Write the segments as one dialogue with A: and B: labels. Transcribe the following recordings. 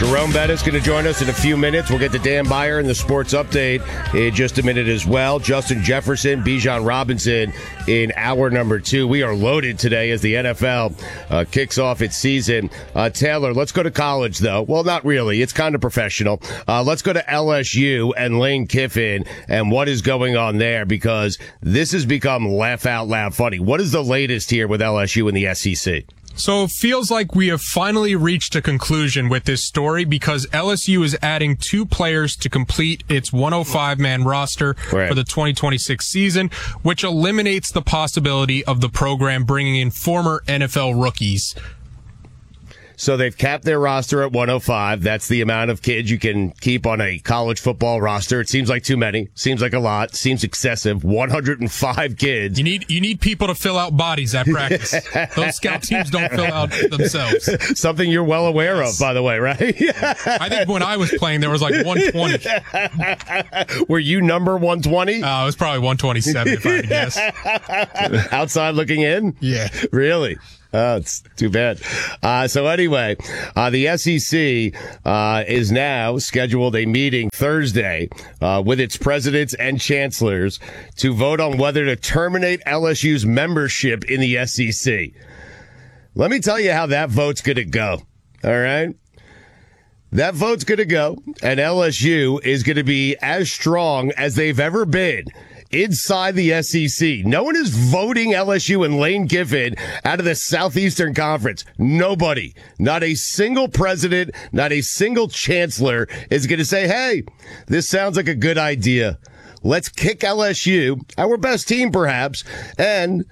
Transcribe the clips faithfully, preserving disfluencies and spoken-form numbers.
A: Jerome Bettis going to join us in a few minutes. We'll get to Dan Beyer in the sports update in just a minute as well. Justin Jefferson, Bijan Robinson in hour number two. We are loaded today as the N F L uh, kicks off its season. Uh, Taylor, let's go to college, though. Well, not really. It's kind of professional. Uh, let's go to L S U and Lane Kiffin and what is going on there, because this has become laugh out loud funny. What is the latest here with L S U and the S E C?
B: So it feels like we have finally reached a conclusion with this story, because L S U is adding two players to complete its one oh five man roster
A: right.
B: for the twenty twenty-six season, which eliminates the possibility of the program bringing in former N F L rookies.
A: So they've capped their roster at one oh five. That's the amount of kids you can keep on a college football roster. It seems like too many. Seems like a lot. Seems excessive. one hundred five kids.
B: You need you need people to fill out bodies at practice. Those scout teams don't fill out themselves.
A: Something you're well aware yes. of, by the way, right?
B: I think when I was playing, there was like one twenty.
A: Were you number one twenty?
B: Uh, it was probably one twenty-seven, if I had to guess.
A: Outside looking in?
B: Yeah.
A: Really? Oh, it's too bad. Uh, so anyway, uh, the S E C uh, is now scheduled a meeting Thursday uh, with its presidents and chancellors to vote on whether to terminate L S U's membership in the S E C. Let me tell you how that vote's going to go. All right? That vote's going to go, and L S U is going to be as strong as they've ever been inside the S E C. No one is voting L S U and Lane Kiffin out of the Southeastern Conference. Nobody. Not a single president, not a single chancellor is going to say, hey, this sounds like a good idea. Let's kick L S U, our best team perhaps, and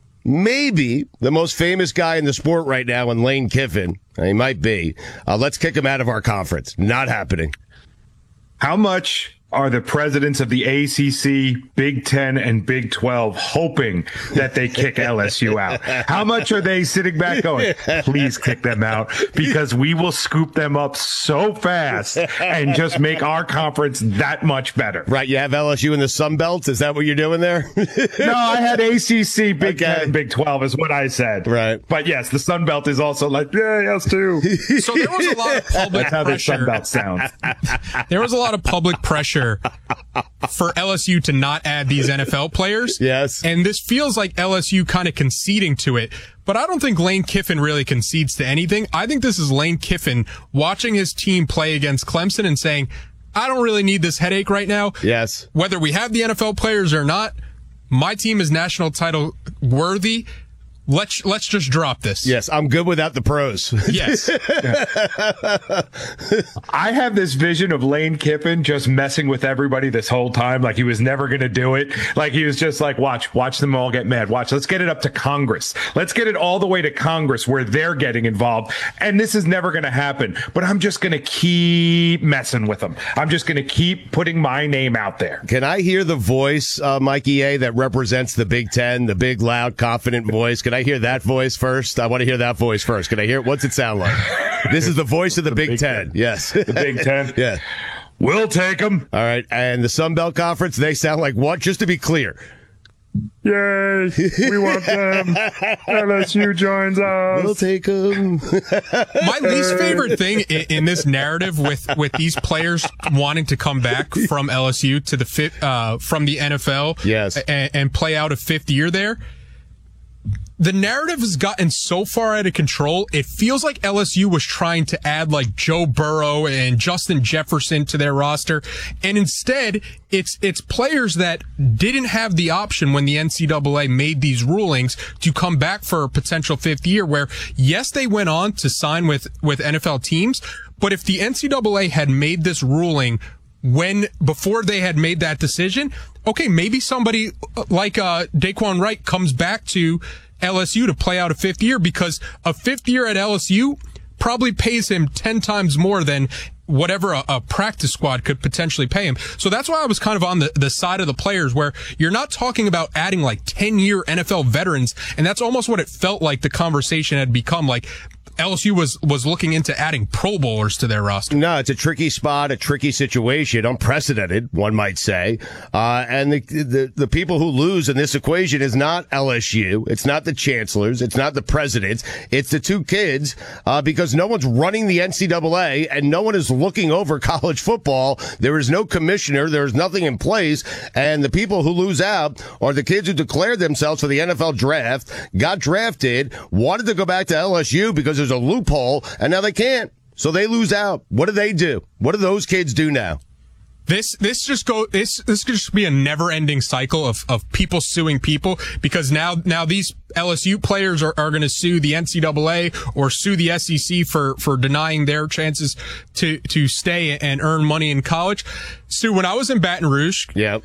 A: maybe the most famous guy in the sport right now in Lane Kiffin. He might be. Uh, let's kick him out of our conference. Not happening.
C: How much are the presidents of the A C C, Big Ten, and Big twelve hoping that they kick L S U out? How much are they sitting back going, please kick them out, because we will scoop them up so fast and just make our conference that much better?
A: Right, you have L S U in the Sun Belt? Is that what you're doing there?
C: No, I had A C C, Big
A: okay.
C: Ten, and Big twelve is what I said.
A: Right.
C: But yes, the Sun Belt is also like, yeah, yes, too.
B: So there was a lot of public
C: That's how
B: pressure.
C: the Sun Belt sounds.
B: There was a lot of public pressure for L S U to not add these N F L players.
A: Yes.
B: And this feels like L S U kind of conceding to it. But I don't think Lane Kiffin really concedes to anything. I think this is Lane Kiffin watching his team play against Clemson and saying, I don't really need this headache right now.
A: Yes.
B: Whether we have the N F L players or not, my team is national title worthy. Let's let's just drop this.
A: Yes, I'm good without the pros.
B: Yes.
C: I have this vision of Lane Kiffin just messing with everybody this whole time, like he was never going to do it. Like he was just like, watch, watch them all get mad. Watch, let's get it up to Congress. Let's get it all the way to Congress where they're getting involved. And this is never going to happen. But I'm just going to keep messing with them. I'm just going to keep putting my name out there.
A: Can I hear the voice, uh, Mikey A, that represents the Big Ten, the big, loud, confident voice? Can I hear that voice first? I want to hear that voice first. Can I hear it? What's it sound like? This is the voice of the, the Big, Big Ten. Ten. Yes.
C: The Big Ten.
A: Yeah.
C: We'll take them.
A: All right. And the Sun Belt Conference, they sound like what? Just to be clear.
C: Yay. We want them. L S U joins us.
A: We'll take them.
B: My least favorite thing in, in this narrative with, with these players wanting to come back from L S U to the fit, uh, from the N F L
A: yes.
B: and, and play out a fifth year there. The narrative has gotten so far out of control, it feels like L S U was trying to add like Joe Burrow and Justin Jefferson to their roster. And instead, it's it's players that didn't have the option when the N C double A made these rulings to come back for a potential fifth year, where, yes, they went on to sign with, with N F L teams. But if the N C double A had made this ruling when before they had made that decision, okay, maybe somebody like uh, Daquan Wright comes back to L S U to play out a fifth year, because a fifth year at L S U probably pays him ten times more than whatever a, a practice squad could potentially pay him. So that's why I was kind of on the, the side of the players, where you're not talking about adding like ten year N F L veterans. And that's almost what it felt like the conversation had become. Like, L S U was was looking into adding Pro Bowlers to their roster.
A: No, it's a tricky spot, a tricky situation, unprecedented, one might say. Uh, and the, the the people who lose in this equation is not L S U. It's not the chancellors. It's not the presidents. It's the two kids, uh, because no one's running the N C double A and no one is looking over college football. There is no commissioner. There is nothing in place. And the people who lose out are the kids who declared themselves for the N F L draft, got drafted, wanted to go back to L S U because there's a loophole, and now they can't. So they lose out. What do they do? What do those kids do now?
B: This this just go this this could just be a never-ending cycle of, of people suing people, because now now these L S U players are, are going to sue the N C double A or sue the S E C for for denying their chances to to stay and earn money in college. Stu, when I was in Baton Rouge,
A: yeah.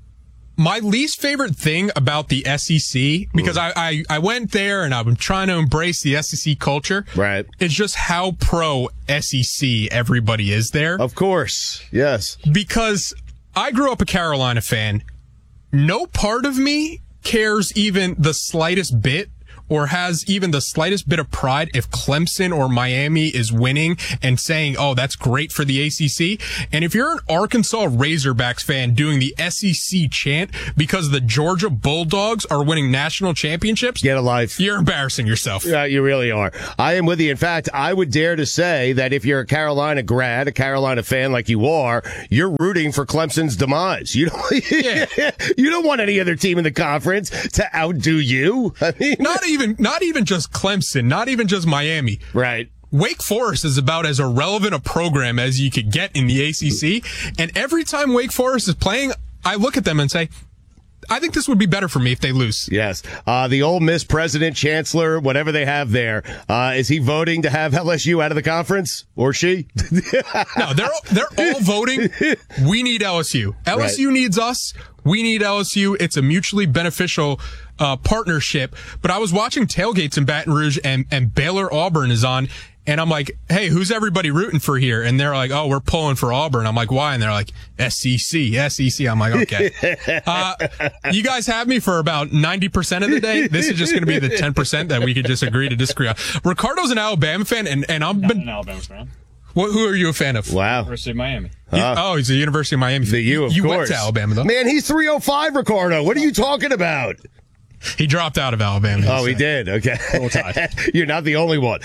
B: my least favorite thing about the S E C, because I, I, I went there and I'm trying to embrace the S E C culture.
A: Right.
B: It's just how pro S E C everybody is there.
A: Of course. Yes.
B: Because I grew up a Carolina fan. No part of me cares even the slightest bit or has even the slightest bit of pride if Clemson or Miami is winning and saying, oh, that's great for the A C C. And if you're an Arkansas Razorbacks fan doing the S E C chant because the Georgia Bulldogs are winning national championships,
A: get a life.
B: You're embarrassing yourself.
A: Yeah, you really are. I am with you. In fact, I would dare to say that if you're a Carolina grad, a Carolina fan like you are, you're rooting for Clemson's demise. You don't, yeah. you don't want any other team in the conference to outdo you. I mean,
B: not even Not even just Clemson, not even just Miami.
A: Right.
B: Wake Forest is about as irrelevant a program as you could get in the A C C. And every time Wake Forest is playing, I look at them and say, I think this would be better for me if they lose.
A: Yes. Uh, the Ole Miss president, chancellor, whatever they have there, uh, is he voting to have L S U out of the conference? Or she?
B: No, they're, they're all voting. We need L S U. L S U right. needs us. We need L S U. It's a mutually beneficial uh, partnership. But I was watching tailgates in Baton Rouge, and, and Baylor Auburn is on. And I'm like, hey, who's everybody rooting for here? And they're like, oh, we're pulling for Auburn. I'm like, why? And they're like, S E C, S E C. I'm like, okay. Uh, you guys have me for about ninety percent of the day. This is just going to be the ten percent that we could just agree to disagree on. Ricardo's an Alabama fan, and, and I'm
D: Not
B: been,
D: an Alabama fan.
B: What, who are you a fan of?
A: Wow.
D: University of Miami.
A: Uh,
B: oh, he's a University of Miami fan.
A: The U, of
B: you
A: course.
B: went to Alabama, though.
A: Man, he's three oh five, Ricardo. What are you talking about?
B: He dropped out of Alabama.
A: Oh, he did. Okay. You're not the only one.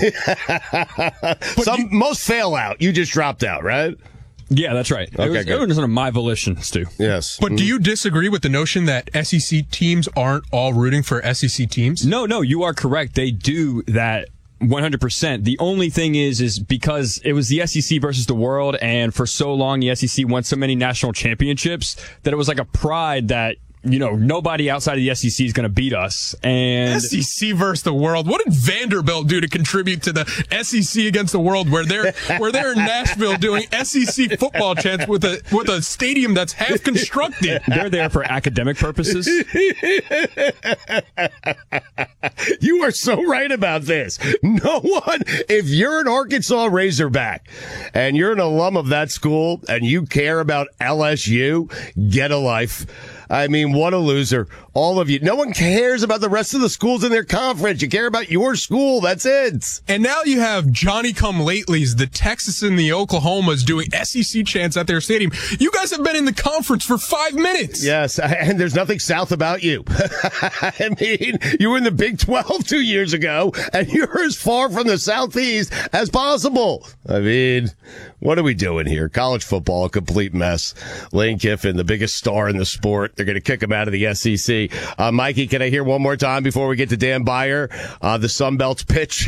A: Some you, most fail out. You just dropped out, right?
E: Yeah, that's right.
A: Okay,
E: it was,
A: good.
E: It was under my volition, Stu.
A: Yes.
B: But do you disagree with the notion that S E C teams aren't all rooting for S E C teams?
E: No, no, you are correct. They do that one hundred percent. The only thing is, is because it was the S E C versus the world, and for so long the S E C won so many national championships that it was like a pride that, you know, nobody outside of the S E C is going to beat us. And
B: S E C versus the world. What did Vanderbilt do to contribute to the S E C against the world, where they're where they're in Nashville doing S E C football chants with a with a stadium that's half constructed?
E: They're there for academic purposes.
A: You are so right about this. No one, if you're an Arkansas Razorback and you're an alum of that school and you care about L S U, get a life. I mean, what a loser. All of you. No one cares about the rest of the schools in their conference. You care about your school. That's it.
B: And now you have Johnny-come-latelys, the Texas and the Oklahomas doing S E C chants at their stadium. You guys have been in the conference for five minutes.
A: Yes, and there's nothing south about you. I mean, you were in the Big twelve two years ago, and you're as far from the Southeast as possible. I mean, what are we doing here? College football, a complete mess. Lane Kiffin, the biggest star in the sport. They're going to kick him out of the S E C. Uh, Mikey, can I hear one more time before we get to Dan Beyer? Uh, the Sun Belt's pitch.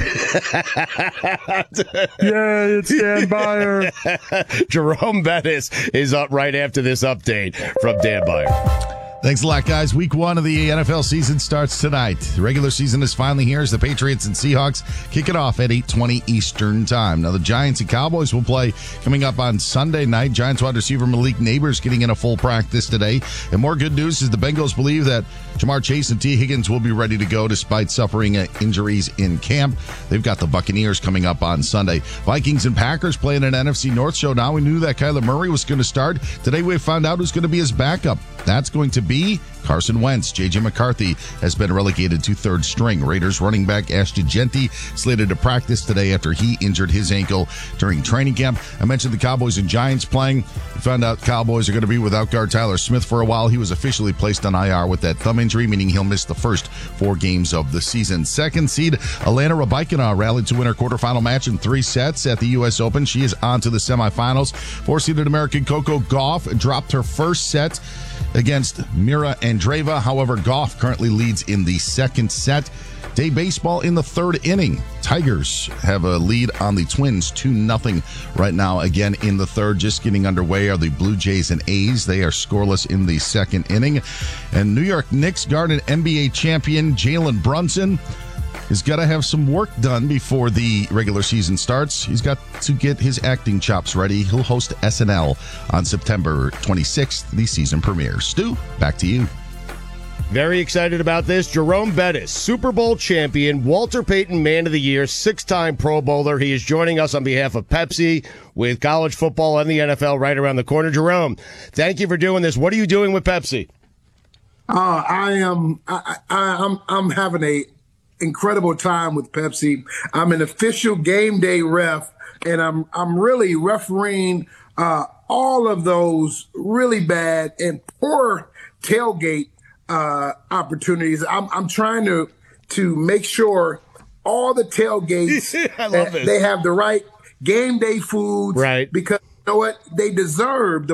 C: Yeah, it's Dan Beyer.
A: Jerome Bettis is up right after this update from Dan Beyer.
F: Thanks a lot, guys. Week one of the N F L season starts tonight. The regular season is finally here as the Patriots and Seahawks kick it off at eight twenty Eastern time. Now, the Giants and Cowboys will play coming up on Sunday night. Giants wide receiver Malik Neighbors getting in a full practice today. And more good news is the Bengals believe that Jamar Chase and T. Higgins will be ready to go despite suffering injuries in camp. They've got the Buccaneers coming up on Sunday. Vikings and Packers playing an N F C North show. Now we knew that Kyler Murray was going to start. Today we found out who's going to be his backup. That's going to be B, Carson Wentz. J J McCarthy has been relegated to third string. Raiders running back Ashton Jeanty slated to practice today after he injured his ankle during training camp. I mentioned the Cowboys and Giants playing. We found out Cowboys are going to be without guard Tyler Smith for a while. He was officially placed on I R with that thumb injury, meaning he'll miss the first four games of the season. Second seed, Alana Rybakina rallied to win her quarterfinal match in three sets at the U S Open. She is on to the semifinals. Four-seeded American Coco Gauff dropped her first set against Mira Andreeva. However, Gauff currently leads in the second set. Day baseball in the third inning. Tigers have a lead on the Twins, two nothing right now. Again, in the third, just getting underway are the Blue Jays and A's. They are scoreless in the second inning. And New York Knicks guard and N B A champion Jalen Brunson has got to have some work done before the regular season starts. He's got to get his acting chops ready. He'll host S N L on September twenty-sixth, the season premiere. Stu, back to you.
A: Very excited about this. Jerome Bettis, Super Bowl champion, Walter Payton Man of the Year, six-time Pro Bowler. He is joining us on behalf of Pepsi with college football and the N F L right around the corner. Jerome, thank you for doing this. What are you doing with Pepsi?
D: Uh, I am. I, I, I'm. I'm having a incredible time with Pepsi. I'm an official game day ref, and I'm. I'm really refereeing uh, all of those really bad and poor tailgate uh, opportunities. I'm. I'm trying to to make sure all the tailgates
A: I love this.
D: they have the right game day foods,
A: right?
D: Because you know what, they deserve the